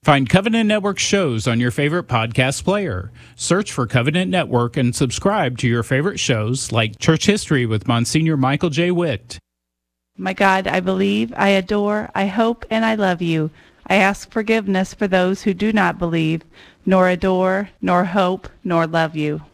Find Covenant Network shows on your favorite podcast player. Search for Covenant Network and subscribe to your favorite shows like Church History with Monsignor Michael J. Witt. My God, I believe, I adore, I hope, and I love you. I ask forgiveness for those who do not believe, nor adore, nor hope, nor love you.